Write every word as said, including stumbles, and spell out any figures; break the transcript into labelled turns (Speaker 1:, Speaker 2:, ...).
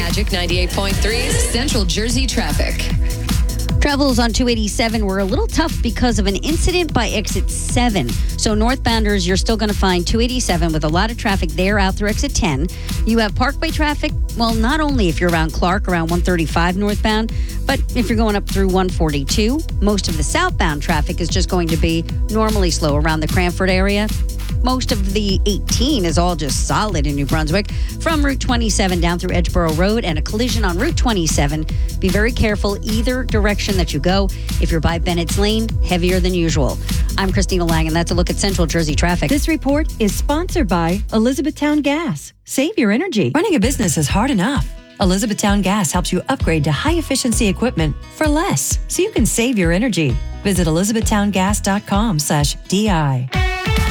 Speaker 1: Magic ninety-eight point three Central Jersey traffic.
Speaker 2: Travels on two eighty-seven were a little tough because of an incident by exit seven. So northbounders, you're still going to find two eighty-seven with a lot of traffic there out through exit ten. You have Parkway traffic, well, not only if you're around Clark, around one thirty-five northbound, but if you're going up through one forty-two. Most of the southbound traffic is just going to be normally slow around the Cranford area. Most of the eighteen is all just solid in New Brunswick from Route twenty-seven down through Edgeboro Road, and a collision on Route twenty-seven. Be very careful either direction that you go. If you're by Bennett's Lane, heavier than usual. I'm Christina Lang, and that's a look at Central Jersey traffic.
Speaker 3: This report is sponsored by Elizabethtown Gas. Save your energy. Running a business is hard enough. Elizabethtown Gas helps you upgrade to high-efficiency equipment for less, so you can save your energy. Visit elizabethtowngas.com slash DI.